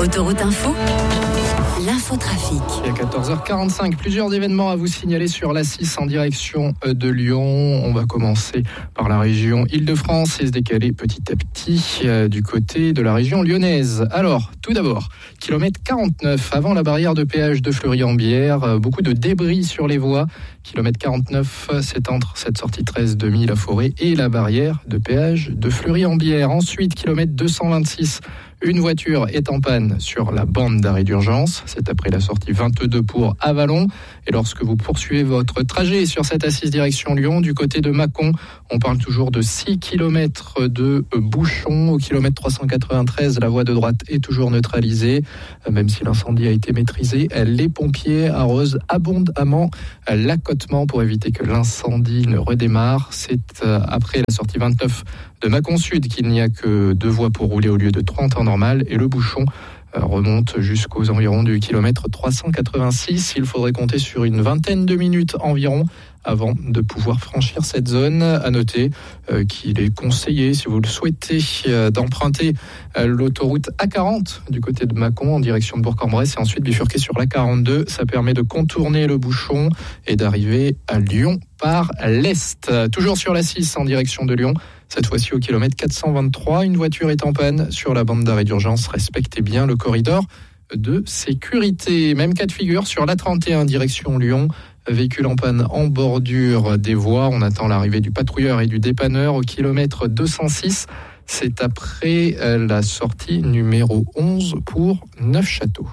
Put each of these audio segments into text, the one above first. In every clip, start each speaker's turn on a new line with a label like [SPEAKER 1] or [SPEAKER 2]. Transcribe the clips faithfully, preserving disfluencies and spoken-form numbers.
[SPEAKER 1] Autoroute Info, l'infotrafic.
[SPEAKER 2] Il est quatorze heures quarante-cinq, plusieurs événements à vous signaler sur l'A six en direction de Lyon. On va commencer par la région Île-de-France et se décaler petit à petit euh, du côté de la région lyonnaise. Alors, tout d'abord, kilomètre quarante-neuf, avant la barrière de péage de Fleury-en-Bière, euh, beaucoup de débris sur les voies. Kilomètre quarante-neuf, c'est entre cette sortie treize de Mi-la-Forêt et la barrière de péage de Fleury-en-Bière. Ensuite, kilomètre deux cent vingt-six, une voiture est en panne sur la bande d'arrêt d'urgence. C'est après la sortie vingt-deux pour Avallon. Et lorsque vous poursuivez votre trajet sur cette A six direction Lyon, du côté de Mâcon, on parle toujours de six kilomètres de bouchons. Au kilomètre trois cent quatre-vingt-treize, la voie de droite est toujours neutralisée. Même si l'incendie a été maîtrisé, les pompiers arrosent abondamment l'accotement pour éviter que l'incendie ne redémarre. C'est après la sortie vingt-neuf de Mâcon Sud qu'il n'y a que deux voies pour rouler au lieu de trois en temps normal, et le bouchon remonte jusqu'aux environs du kilomètre trois cent quatre-vingt-six. Il faudrait compter sur une vingtaine de minutes environ avant de pouvoir franchir cette zone. À noter euh, qu'il est conseillé, si vous le souhaitez, euh, d'emprunter euh, l'autoroute A quarante du côté de Mâcon en direction de Bourg-en-Bresse et ensuite bifurquer sur l'A quarante-deux. Ça permet de contourner le bouchon et d'arriver à Lyon par l'est. Toujours sur l'A six en direction de Lyon, cette fois-ci au kilomètre quatre cent vingt-trois, une voiture est en panne sur la bande d'arrêt d'urgence. Respectez bien le corridor de sécurité. Même cas de figure sur l'A trente et un direction Lyon. Véhicule en panne en bordure des voies. On attend l'arrivée du patrouilleur et du dépanneur au kilomètre deux cent six. C'est après la sortie numéro onze pour Neufchâteau.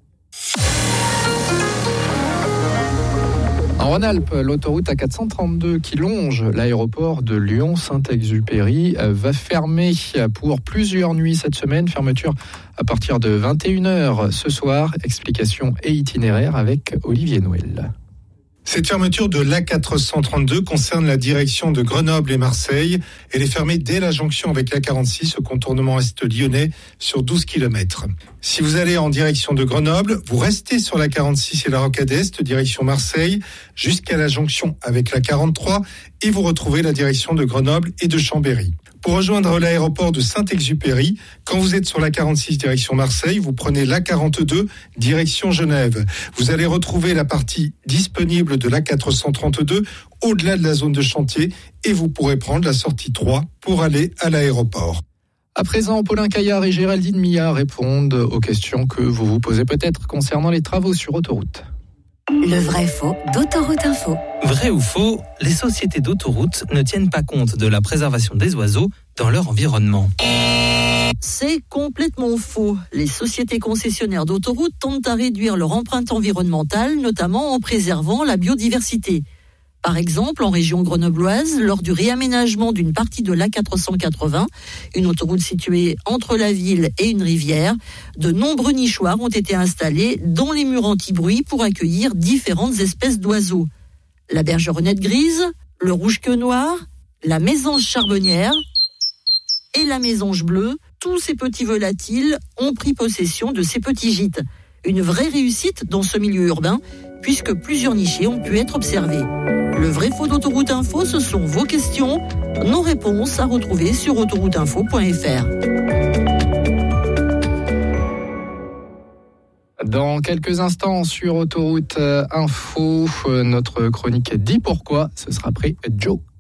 [SPEAKER 2] En Rhône-Alpes, l'autoroute A quatre cent trente-deux qui longe l'aéroport de Lyon-Saint-Exupéry va fermer pour plusieurs nuits cette semaine. Fermeture à partir de vingt et une heures ce soir. Explication et itinéraire avec Olivier Noël.
[SPEAKER 3] Cette fermeture de l'A quatre cent trente-deux concerne la direction de Grenoble et Marseille. Elle est fermée dès la jonction avec l'A quarante-six, au contournement est lyonnais, sur douze kilomètres. Si vous allez en direction de Grenoble, vous restez sur l'A quarante-six et la Rocade Est, direction Marseille, jusqu'à la jonction avec l'A quarante-trois, et vous retrouvez la direction de Grenoble et de Chambéry. Pour rejoindre l'aéroport de Saint-Exupéry, quand vous êtes sur l'A quarante-six direction Marseille, vous prenez l'A quarante-deux direction Genève. Vous allez retrouver la partie disponible de l'A quatre cent trente-deux au-delà de la zone de chantier et vous pourrez prendre la sortie trois pour aller à l'aéroport.
[SPEAKER 2] À présent, Paulin Caillard et Géraldine Millard répondent aux questions que vous vous posez peut-être concernant les travaux sur autoroute.
[SPEAKER 1] Le vrai faux d'Autoroute Info.
[SPEAKER 4] Vrai ou faux, les sociétés d'autoroutes ne tiennent pas compte de la préservation des oiseaux dans leur environnement.
[SPEAKER 5] C'est complètement faux. Les sociétés concessionnaires d'autoroutes tentent à réduire leur empreinte environnementale, notamment en préservant la biodiversité. Par exemple, en région grenobloise, lors du réaménagement d'une partie de l'A quatre cent quatre-vingts, une autoroute située entre la ville et une rivière, de nombreux nichoirs ont été installés dans les murs anti-bruit pour accueillir différentes espèces d'oiseaux. La bergeronnette grise, le rouge-queue noir, la mésange charbonnière et la mésange bleue, tous ces petits volatiles ont pris possession de ces petits gîtes. Une vraie réussite dans ce milieu urbain, puisque plusieurs nichés ont pu être observés. Le vrai faux d'Autoroute Info, ce sont vos questions, nos réponses à retrouver sur autoroute info point f r.
[SPEAKER 2] Dans quelques instants sur Autoroute Info, notre chronique dit pourquoi, ce sera après Joe.